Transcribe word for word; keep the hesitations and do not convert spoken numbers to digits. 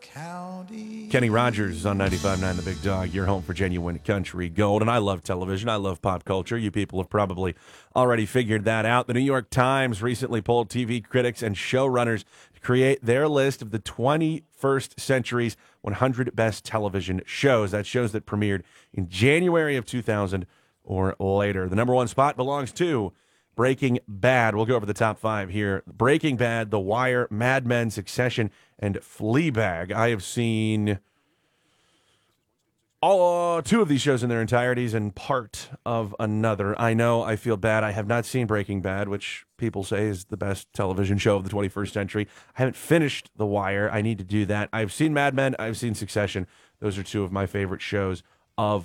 county. Kenny Rogers on ninety-five point nine The Big Dog, your home for genuine country gold. And I love television. I love pop culture. You people have probably already figured that out. The New York Times recently polled T V critics and showrunners to create their list of the twenty-first century's one hundred best television shows. That's shows that premiered in January of two thousand or later. The number one spot belongs to Breaking Bad. We'll go over the top five here. Breaking Bad, The Wire, Mad Men, Succession, and Fleabag. I have seen all uh, two of these shows in their entireties and part of another. I know I feel bad. I have not seen Breaking Bad, which people say is the best television show of the twenty-first century. I haven't finished The Wire. I need to do that. I've seen Mad Men. I've seen Succession. Those are two of my favorite shows of